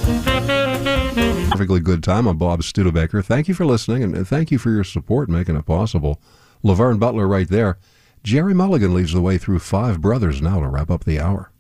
Perfectly good time. I'm Bob Studebaker. Thank you for listening, and thank you for your support making it possible. Laverne Butler right there. Jerry Mulligan leads the way through Five Brothers now to wrap up the hour.